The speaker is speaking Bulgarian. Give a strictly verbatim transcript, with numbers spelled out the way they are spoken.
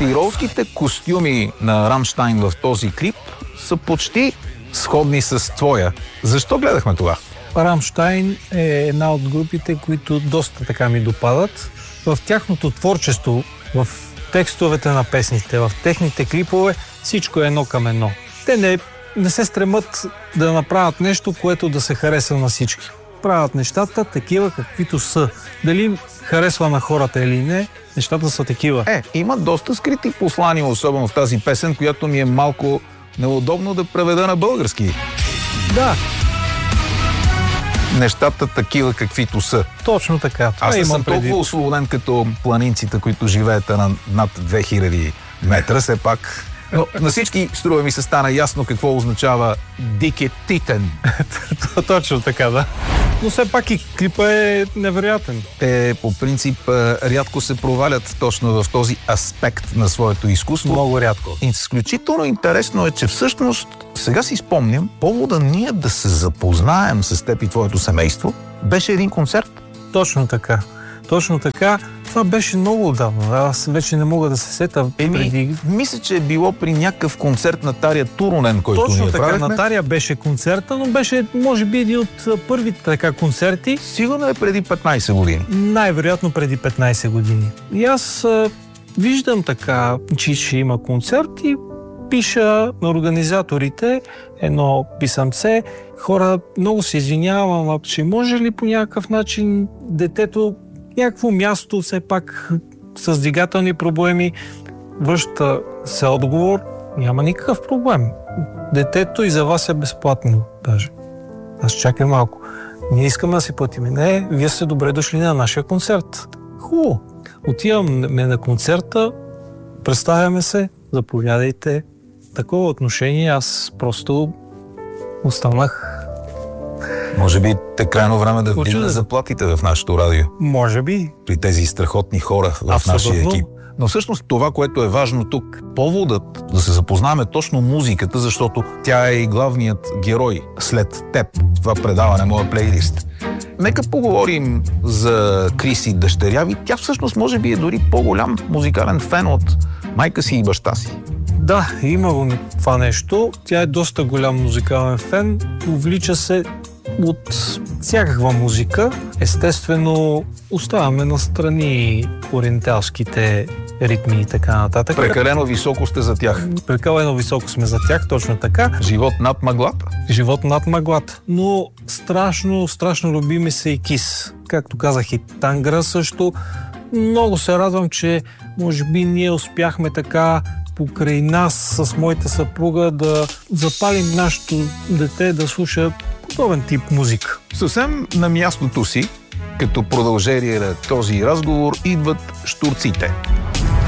Тиролските костюми на Рамщайн в този клип са почти сходни с твоя. Защо гледахме това? Рамщайн е една от групите, които доста така ми допадат. В тяхното творчество, в текстовете на песните, в техните клипове, всичко е едно към едно. Те не, не се стремат да направят нещо, което да се хареса на всички. Правят нещата такива, каквито са. Дали харесва на хората или не, нещата са такива. Е, има доста скрити послания, особено в тази песен, която ми е малко неудобно да преведа на български. Да. Нещата такива, каквито са. Точно така. Това Аз не съм преди. толкова освободен като планинците, които живеете на над две хиляди метра, все пак. Но на всички, струва ми се, стана ясно какво означава дикетитен. Точно така, да. Но все пак и клипа е невероятен. Те по принцип рядко се провалят точно в този аспект на своето изкуство. Много рядко. Изключително интересно е, че всъщност сега си спомням, повода ние да се запознаем с теб и твоето семейство беше един концерт. Точно така. Точно така. Това беше много отдавна. Аз вече не мога да се сета Еми, преди... Мисля, че е било при някакъв концерт на Тария Туронен, който Точно ние така, правихме. на Тария беше концерта, но беше, може би, един от първите така концерти. Сигурно е преди петнайсет години. Най-вероятно преди петнайсет години. И аз а, виждам така, че ще има концерт и пиша на организаторите едно писъмце. Хора, много се извинявам, а че може ли по някакъв начин детето някакво място, все пак с двигателни проблеми, връща се отговор, няма никакъв проблем. Детето и за вас е безплатно даже. Аз чакай малко. Ние искаме да си платим. Не, вие сте добре дошли на нашия концерт. Хубаво. Отиваме на концерта, представяме се, заповядайте. Такова отношение аз просто останах. Може би е крайно време да вдигне Очуден. заплатите в нашото радио. Може би. При тези страхотни хора в Абсолютно. нашия екип. Но всъщност това, което е важно тук, поводът да се запознаваме точно музиката, защото тя е и главният герой след теб. Това предаване, моя плейлист. Нека поговорим за Криси Дъщеряви. Тя всъщност може би е дори по-голям музикален фен от майка си и баща си. Да, има го това нещо. Тя е доста голям музикален фен. Увлича се от всякаква музика. Естествено, оставаме настрани ориенталските ритми и така нататък. Прекалено високо сте за тях. Прекалено високо сме за тях, точно така. Живот над мъглата. Живот над мъглата. Но страшно, страшно любими се и Кис. Както казах, и Тангра също. Много се радвам, че може би ние успяхме така покрай нас с моята съпруга да запалим нашето дете да слуша подобен тип музика. Съвсем на мястото си, като продължение на този разговор, идват щурците.